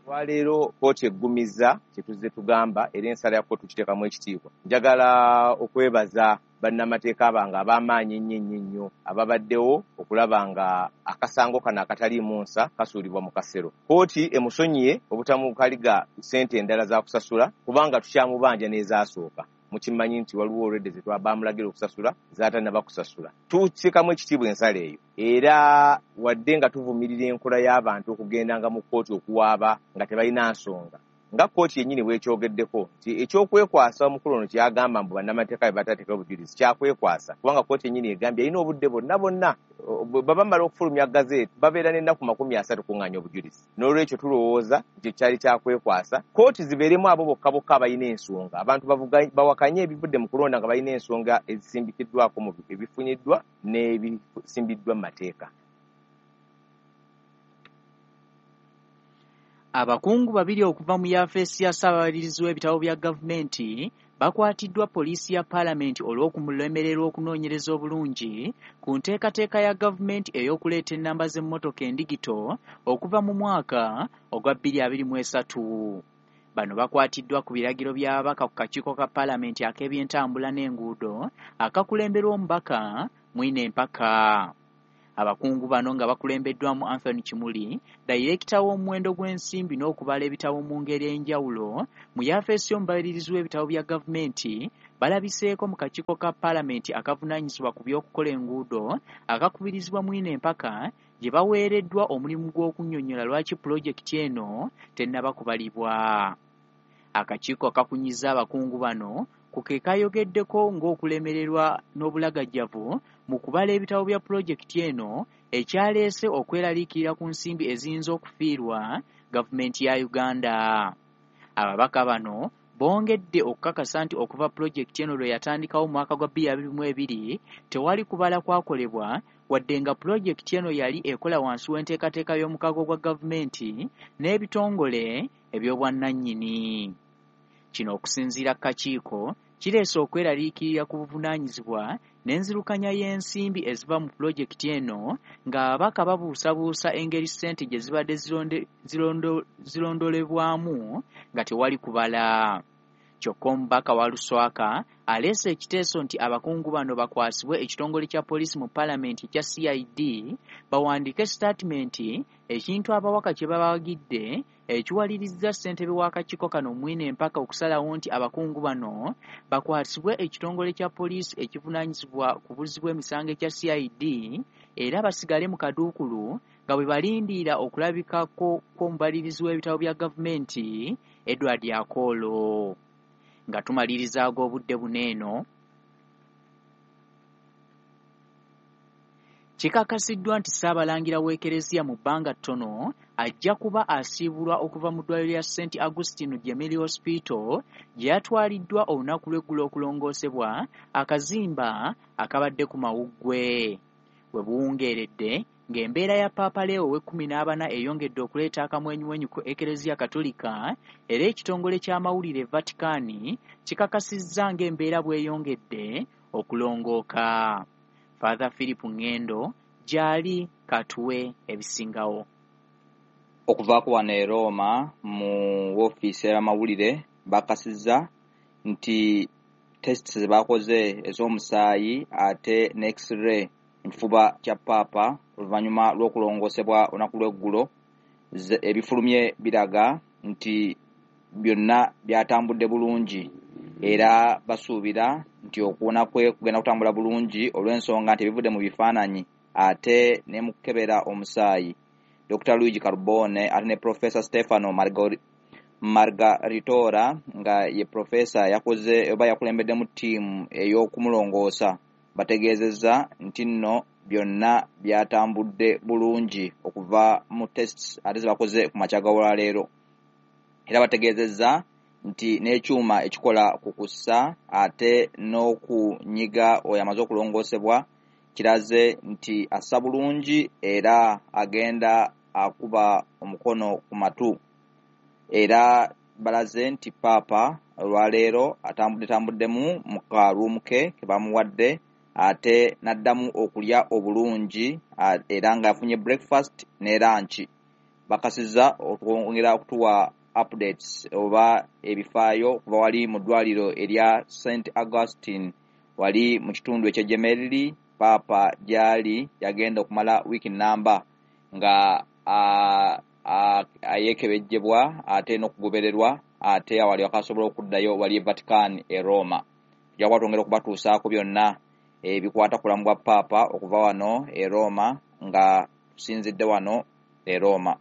Waleero kkooti eggumiza kye tuzze tugamba era ensala ya kkooti tukiteekamu ekitiibwa. Njagala okwebaza bannamateeka bange ab'amaanyi ennyo ababaddewo okulaba nga akasango kano akataliimu nsa kasuulibwa mu kasero. Kkooti emusonyiye obutamukaliga ssente endala za kusasula kubanga tukyamubanja n'ezaasooka. Mukimanyi nti waliwo olwedde ze bamulagira okusasula zaatanaba kusasula. Tuteekamu ekitiibwa ensala eyo era wadde nga tuvumirira enkola y'abantu okugendanga mu kkooti okuwaaba nga tebalina nsonga. Nga kkooti yennyini bw'ekyogeddeko nti ekyokwekwasa omukulu ono kyagamba mbu bannamateeka be batateekawo bujulizi kyakwekwasa kubanga kkooti yennyini egambye alina obudde bonna bwe bamala okufulumya gazeeti babeera n'ennaku 30 kuŋŋaanya obujulizi. N'olwekyo tulowooza nti kyali kyakwkwasa. Kkooti zibeeremu abo bokka abalina ensonga. Abantu bawakanye ebivudde mu kulonda nga balina ensonga ezisimbikiddwako mu ebifunyiddwa n'ebisimbiddwa mu mateeka. Abakungu babiri okuva mu yafeesi ya Ssaababalirizi w'ebitabo bya gavumenti bakwatiddwa poliisi ya Paalamenti olw'okumulemererwa okunoonyereza obulungi ku nteekateeka ya gavumenti ey'okuleeta ennamba z'emmotoka endigito okuva mu mwaka ogwa 2023. Bano bakwatiddwa ku biragiro by'ababaka ku kakiiko ka Paalamenti ak'ebyentambula n'enguudo akakulemberwa omubaka Mwine Mpaka. Abakungu bano nga bakulembeddwamu Anthony Kimuli, dayirekita w'omuwendo gw'ensimbi n'okubala ebitabo mu ngeri enjawulo mu yafeesi y'omubalirizi w'ebitabo bya gavumenti, balabiseeko mu kakiiko ka Paalamenti akavunaanyizibwa ku by'okukola enguudo akakubirizibwa Mwine Mpaka gye baweereddwa omulimu gw'okunnyonnyola lwaki pulojekiti eno tennaba kubalibwa. Akakiiko kakunyizza abakungu bano ku ke kayogeddeko ng'okulemererwa n'obulagajjavu mu kubala ebitabo bya pulojekiti eno ekyaleese okweraliikirira ku nsimbi eziyinza okufiirwa gavumenti ya Uganda. Ababaka bano bongedde okukakasa nti okuva pulojekiti eno lwe yatandikawo mu mwaka gwa 2022 tewali kubala kwakolebwa wadde nga pulojekiti eno yali ekola wansi w'enteekateeka y'omukago gwa gavumenti n'ebitongole eby'obwannannyini. Kino okusinziira kakiiko kireese okweraliikirira ku buvunaanyizibwa n'enzirukanya y'ensimbi eziva mu pulojekiti eno ng'ababaka babuusabuusa engeri ssente gye zibadde zirondolebwamu nga tewali kubala. Kyokka omubaka wa Luswaka aleese ekiteeso nti abakungu bano bakwasibwe ekitongole kya poliisi mu Paalamenti kya CID bawandiike sitaatimenti ekintu abawaka kye babawagidde ekiwalirizza ssentebe w'akakiiko kano Mwine Mpaka okusalawo nti abakungu bano bakwasibwe ekitongole kya poliisi ekivunaanyizibwa ku buzzi bw'emisango ekya CID era basigale mu kaduukulu nga bwe balindiira okulabikako kw'omubalirizi w'ebitabo bya gavumenti Edward Akolo. Nga tumaliriza ag'obudde buneeno, kikakasiddwa nti Ssaabalangira w'Ekereziya mu bbanga ttono ajja kuba asiibulwa okuva mu ddwaliro lya St. Augustine Gemelli Hospital gye yatwaliddwa olunaku lw'eggulo okulongoosebwa akazimba akabadde ku mawuggwe. We buwungeeredde ng'embeera ya Paapa Leo ow'e14 eyongedde okuleeta akamwenyumwenyu ku Ekereziya Katolika era ekitongole ky'amawulire Vatican kikakasizza ng'embeera bweyongedde okulongooka. Father Philip Ngendo gyali katuwe ebisingawo. Okuvaako wano e Roma mu woofiisi y'amawulire bakasizza nti tests ze bakoze ez'omusaayi ate ne X-ray mu kifuba kya Paapa oluvannyuma lw'okulongoosebwa olunaku lw'eggulo ebifulumye biraga nti byonna byatambudde bulungi era basuubira nti okuwona kwe kugenda kutambula bulungi olw'ensonga nti ebivudde mu bifaananyi ate ne mu kukebera omusaayi. Dr. Luigi Carbone ate ne Professor Stefano Margaritora nga ye profesa yakoze oba yakulembedde mu ttiimu ey'okumulongoosa bategeezezza nti nno byonna byatambudde bulungi okuva mu tests ate ze bakoze ku makya ga olwaleero. Era bategeezezza nti n'ekyuma ekikola ku kussa ate n'okunyiga oyo amaze okulongoosebwa kiraze nti assa bulungi era agenda akuba omukono ku matu. Era balaze nti Paapa olwaleero atambuddemu mu kaaluumu ke bamuwadde ate n'addamu okulya obulungi era ng'afunye breakfast ne lunch. bakasiza okwongera okutuwa updates oba ebifaayo kuva wali mu ddwaliro erya St. Augustine wali mu kitundu ekyejemereri Papa gyali yagenda okumala wiiki namba nga ayekebejjebwa ate n'okugobererwa ate awali akasobola okuddayo wali Vatican e Roma. Tujja kwatongera okubatuusaako byonna ebikwata kulamu bwa Papa okuva wano e Roma nga tusinzidde wano e Roma.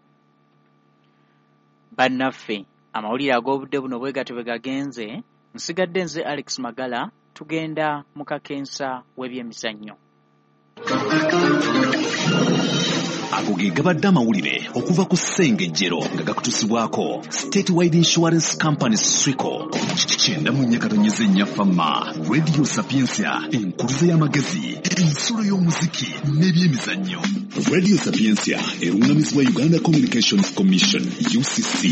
Bannaffe amawulire ag'obudde buno bwe gatyo bwe gagenze, nsigadde nze Alex Magala, tugenda mu kakensa w'ebyemizannyo. Ago ge gabadde amawulire okuva ku Ssengejjero nga gakutusibwako Statewide Insurance Company Swico 94.4 Radio Sapiensia, enkuluze y'amagezi, ensolo y'omuziki n'ebyemizannyo. Radio Sapiensia erungamizibwa Uganda Communications Commission UCC.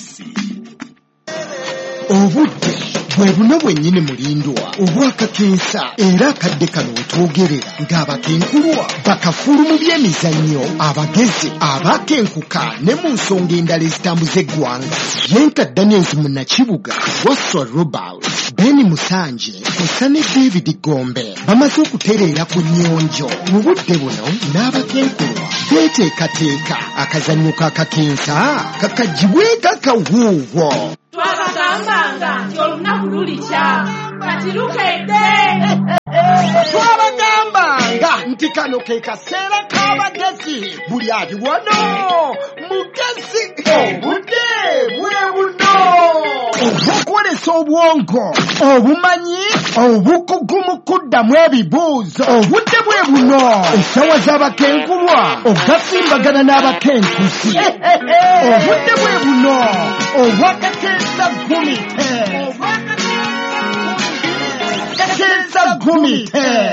Obudde bwe buno bwennyini mulindwa obwakakensa era akadde kano wetwogerera ng'abakenkulwa bakafulu mu byemizannyo, abagezi abakenkuka ne mu nsonga endala ezitambuza eggwanga. Yenta Daniels Munnakibuga, Wasswa Robert, Ben Musanje kw'ossa ne David Gombe bamaze okutereera ku nnyonjo. Mu budde buno n'abakenkulwa beeteekateeka akazannyo k'akakensa kakagibweka kawuuwo. Twabagambanga nti olunaku lulikya kati lukedde. Twabagambanga nti kano ke kaseera k'abagezi, buli ali wano mugezi. Obudde bwe buno obw'okwolesa obwongo, obumanyi, obukugu mu kuddamu ebibuuzo. Obudde bwe buno essaawa z'abakenkulwa ogasimbagana n'abakenkusi. Obudde bwe buno obw'akakensa gumite. Kakensa gumite.